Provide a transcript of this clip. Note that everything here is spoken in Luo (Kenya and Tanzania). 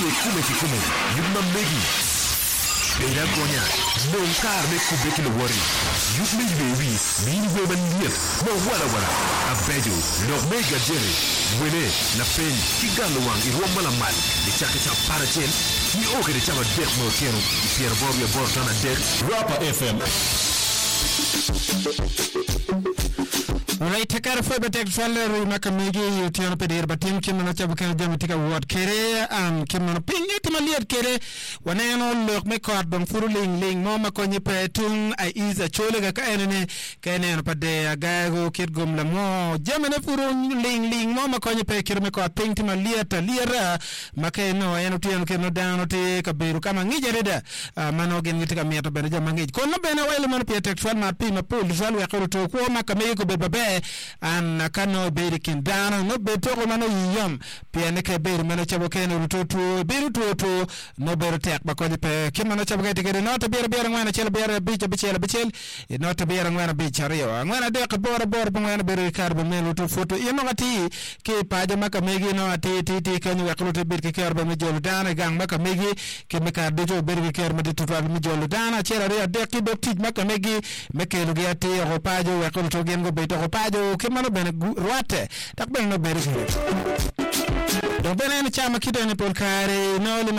kume yuma megi Beda konya non kar me kubeki lo wori yuk me baby mini woman liet no wala abejo no mega jerry wele na pen kigalo wang iroma la mal di chaka cha parachen ni oke de chama dek mo kero Pierre Bob ya bortana dek Rapper FM Right, takar fa betek faller makamegi yutiano pedir batim kimno chabukan jamatika ward kere kimno pingi timaliat kere waneno lok me kord bang furuling mo makonye petung ai iza chole ga kaenene kaenen pade agago kitgum la mo jamene furuling mo makonye pe kirme kord ping timaliat liera makeno eno tiano keno dano te kabiru kama ngijereda mano gen gitika miato bene jamangij kono bene wele man petek fal ma pima pul fal we khruto ko makamegi ko bebabe an kano beri kindana no beto ko mano yam piane ke beri mano chabo ken rutoto beri toto no beri tek ba ko pe kimano chabo ke tigere no to beri ngwana chel beri bichel no to beri ngwana bichario ngwana de ko bor ngwana beri karbo melo to foto yeno gati ke paaje maka megi no ati kan yakluto beri ke karbo me jolu dana gang maka megi ke me kar de to beri ke karbo de to me jolu dana chela re de ki do tij maka megi me ke lu gati ro paaje yakluto gen go beto pajo ke mano bene ruate tak bene no bere donc bene chama kidene por kare no le